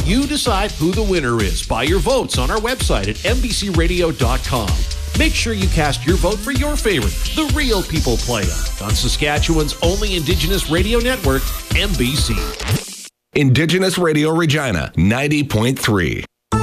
You decide who the winner is by your votes on our website at mbcradio.com. Make sure you cast your vote for your favorite, the Real People Play-Up, on Saskatchewan's only Indigenous radio network, MBC. Indigenous Radio Regina, 90.3.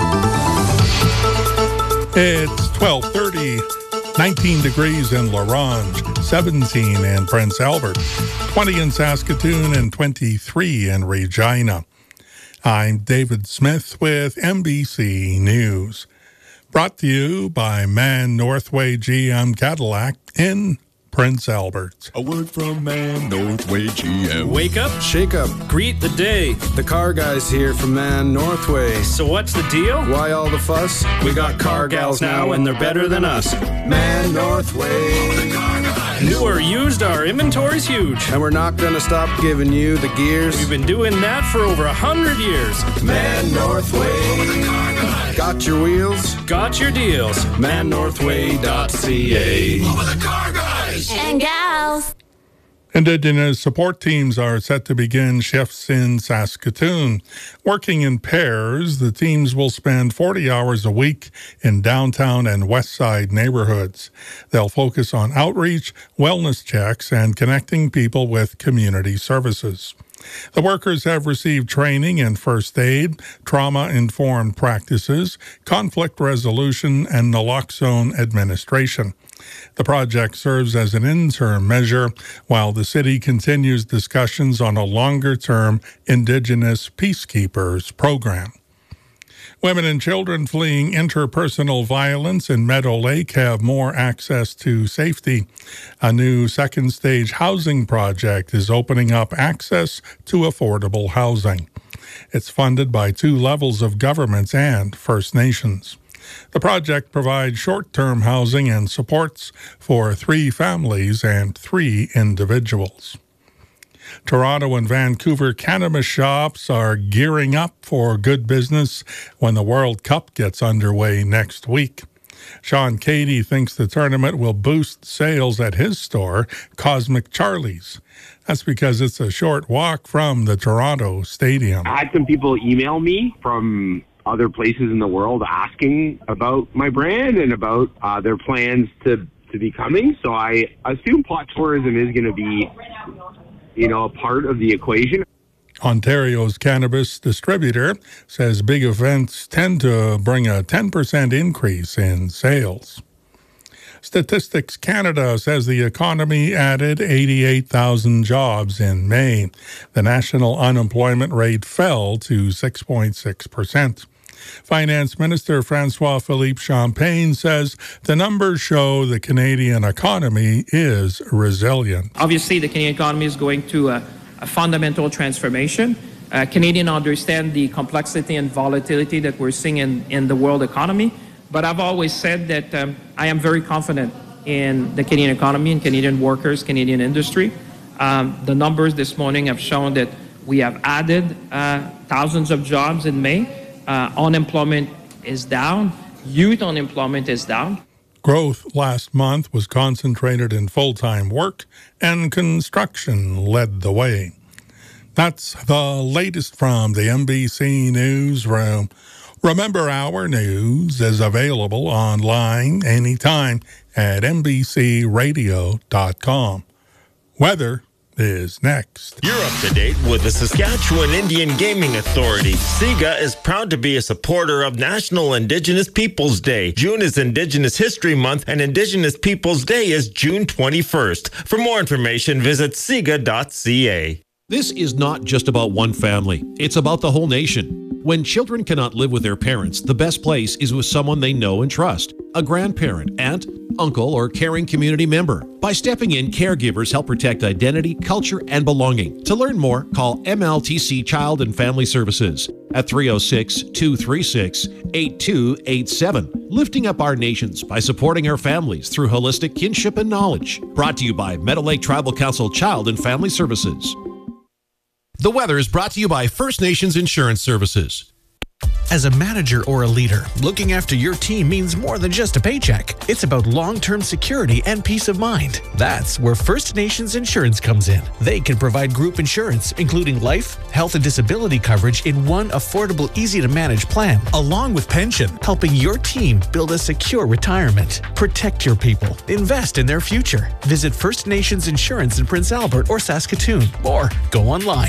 It's 12:30, 19 degrees in La Ronge, 17 in Prince Albert, 20 in Saskatoon, and 23 in Regina. I'm David Smith with MBC News. Brought to you by Man Northway GM Cadillac in Prince Albert. A word from Man Northway GM. Wake up, shake up, greet the day. The car guys here from Man Northway. So what's the deal? Why all the fuss? We got car gals now and they're better than us. Man Northway. New or used, our inventory's huge. And we're not gonna stop giving you the gears. We've been doing that for over 100 years. Man Northway. Got your wheels? Got your deals. mannorthway.ca. Over the car guys and gals. Indigenous support teams are set to begin shifts in Saskatoon. Working in pairs, the teams will spend 40 hours a week in downtown and west side neighborhoods. They'll focus on outreach, wellness checks, and connecting people with community services. The workers have received training in first aid, trauma-informed practices, conflict resolution, and naloxone administration. The project serves as an interim measure while the city continues discussions on a longer-term Indigenous Peacekeepers program. Women and children fleeing interpersonal violence in Meadow Lake have more access to safety. A new second-stage housing project is opening up access to affordable housing. It's funded by 2 levels of governments and First Nations. The project provides short-term housing and supports for 3 families and 3 individuals. Toronto and Vancouver cannabis shops are gearing up for good business when the World Cup gets underway next week. Sean Cady thinks the tournament will boost sales at his store, Cosmic Charlie's. That's because it's a short walk from the Toronto Stadium. I had some people email me from other places in the world asking about my brand and about their plans to be coming. So I assume pot tourism is going to be, a part of the equation. Ontario's cannabis distributor says big events tend to bring a 10% increase in sales. Statistics Canada says the economy added 88,000 jobs in May. The national unemployment rate fell to 6.6%. Finance Minister François-Philippe Champagne says the numbers show the Canadian economy is resilient. Obviously, the Canadian economy is going through a fundamental transformation. Canadians understand the complexity and volatility that we're seeing in the world economy. But I've always said that I am very confident in the Canadian economy and Canadian workers, Canadian industry. The numbers this morning have shown that we have added thousands of jobs in May. Unemployment is down. Youth unemployment is down. Growth last month was concentrated in full-time work, and construction led the way. That's the latest from the MBC Newsroom. Remember, our news is available online anytime at mbcradio.com. Weather is next. You're up to date with the Saskatchewan Indian Gaming Authority. SIGA is proud to be a supporter of National Indigenous Peoples Day. June is Indigenous History Month, and Indigenous Peoples Day is June 21st. For more information, visit siga.ca. This is not just about one family. It's about the whole nation. When children cannot live with their parents, the best place is with someone they know and trust. A grandparent, aunt, uncle, or caring community member. By stepping in, caregivers help protect identity, culture, and belonging. To learn more, call MLTC Child and Family Services at 306-236-8287. Lifting up our nations by supporting our families through holistic kinship and knowledge. Brought to you by Meadow Lake Tribal Council Child and Family Services. The weather is brought to you by First Nations Insurance Services. As a manager or a leader, looking after your team means more than just a paycheck. It's about long-term security and peace of mind. That's where First Nations Insurance comes in. They can provide group insurance, including life, health, and disability coverage in one affordable, easy-to-manage plan, along with pension, helping your team build a secure retirement. Protect your people. Invest in their future. Visit First Nations Insurance in Prince Albert or Saskatoon, or go online,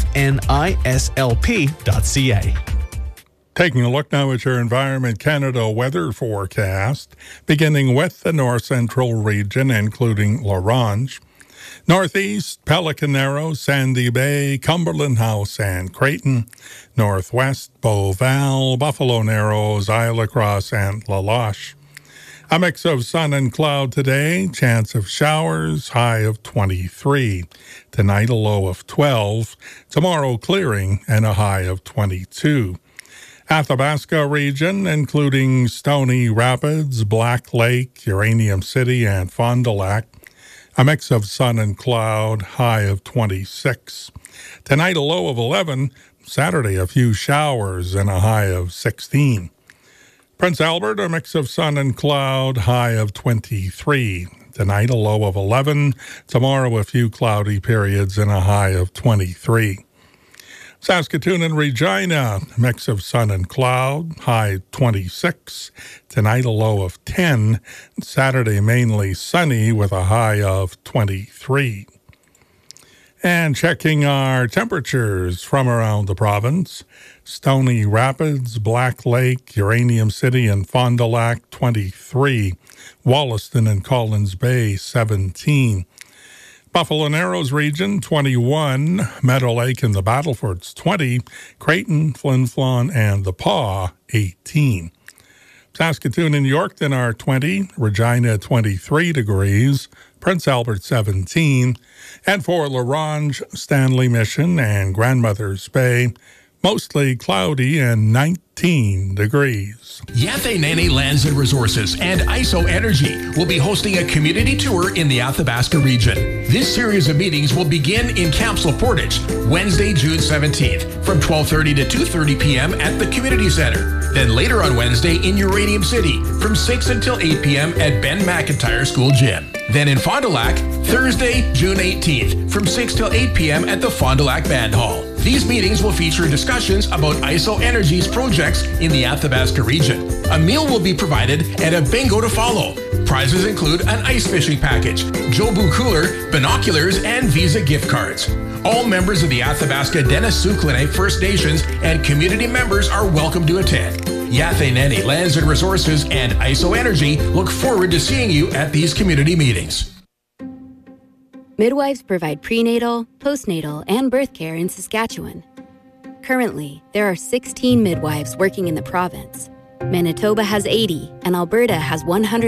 fnislp.ca. Taking a look now at your Environment Canada weather forecast, beginning with the north central region, including La Ronge. Northeast, Pelican Narrows, Sandy Bay, Cumberland House, and Creighton. Northwest, Beauval, Buffalo Narrows, Isle La Crosse, and La Loche. A mix of sun and cloud today, chance of showers, high of 23. Tonight, a low of 12. Tomorrow, clearing and a high of 22. Athabasca region, including Stony Rapids, Black Lake, Uranium City, and Fond du Lac. A mix of sun and cloud, high of 26. Tonight, a low of 11. Saturday, a few showers and a high of 16. Prince Albert, a mix of sun and cloud, high of 23. Tonight, a low of 11. Tomorrow, a few cloudy periods and a high of 23. Saskatoon and Regina, mix of sun and cloud, high 26. Tonight, a low of 10. Saturday, mainly sunny with a high of 23. And checking our temperatures from around the province, Stony Rapids, Black Lake, Uranium City, and Fond du Lac, 23. Wollaston and Collins Bay, 17. Buffalo Narrows region, 21. Meadow Lake and the Battlefords, 20. Creighton, Flin Flon, and the Pas, 18. Saskatoon and Yorkton are 20. Regina, 23 degrees. Prince Albert, 17. And for La Ronge, Stanley Mission, and Grandmother's Bay, mostly cloudy and 19 degrees. Yatheh Nene Lands and Resources and ISO Energy will be hosting a community tour in the Athabasca region. This series of meetings will begin in Capsule Portage, Wednesday, June 17th, from 12:30 to 2:30 p.m. at the Community Center. Then later on Wednesday in Uranium City, from 6 until 8 p.m. at Ben McIntyre School Gym. Then in Fond du Lac, Thursday, June 18th, from 6 till 8 p.m. at the Fond du Lac Band Hall. These meetings will feature discussions about ISO Energy's projects in the Athabasca region. A meal will be provided and a bingo to follow. Prizes include an ice fishing package, Jobu cooler, binoculars, and Visa gift cards. All members of the Athabasca Dennis Tsukline First Nations and community members are welcome to attend. Yatheh Nene Lands and Resources and ISO Energy look forward to seeing you at these community meetings. Midwives provide prenatal, postnatal, and birth care in Saskatchewan. Currently, there are 16 midwives working in the province. Manitoba has 80, and Alberta has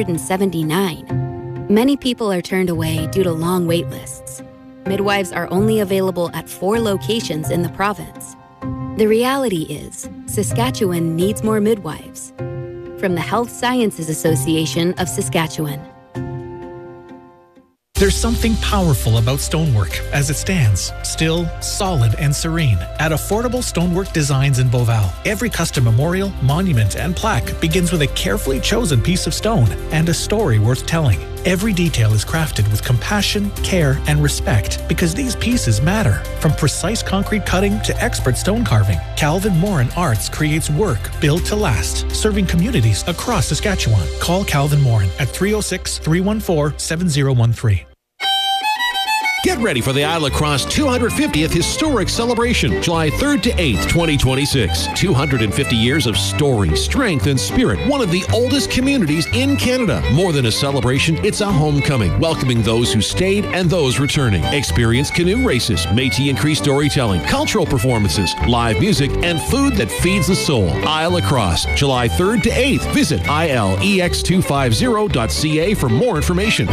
179. Many people are turned away due to long wait lists. Midwives are only available at 4 locations in the province. The reality is, Saskatchewan needs more midwives. From the Health Sciences Association of Saskatchewan. There's something powerful about stonework as it stands, still, solid, and serene, at Affordable Stonework Designs in Beauval. Every custom memorial, monument, and plaque begins with a carefully chosen piece of stone and a story worth telling. Every detail is crafted with compassion, care, and respect because these pieces matter. From precise concrete cutting to expert stone carving, Calvin Morin Arts creates work built to last, serving communities across Saskatchewan. Call Calvin Morin at 306-314-7013. Get ready for the Isle La Crosse 250th Historic Celebration, July 3rd to 8th, 2026. 250 years of story, strength, and spirit. One of the oldest communities in Canada. More than a celebration, it's a homecoming, welcoming those who stayed and those returning. Experience canoe races, Métis and Cree storytelling, cultural performances, live music, and food that feeds the soul. Isle La Crosse, July 3rd to 8th. Visit ilex250.ca for more information.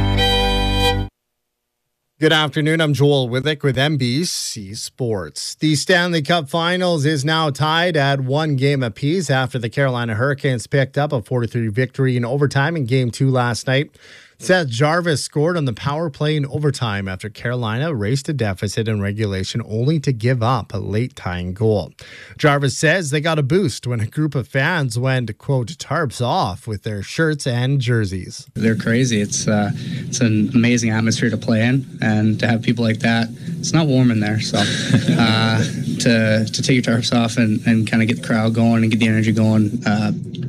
Good afternoon. I'm Joel Withick with NBC Sports. The Stanley Cup Finals is now tied at 1 game apiece after the Carolina Hurricanes picked up a 4-3 victory in overtime in Game 2 last night. Seth Jarvis scored on the power play in overtime after Carolina raced a deficit in regulation only to give up a late tying goal. Jarvis says they got a boost when a group of fans went, quote, tarps off with their shirts and jerseys. They're crazy. It's an amazing atmosphere to play in, and to have people like that, it's not warm in there. So to take your tarps off and kind of get the crowd going and get the energy going,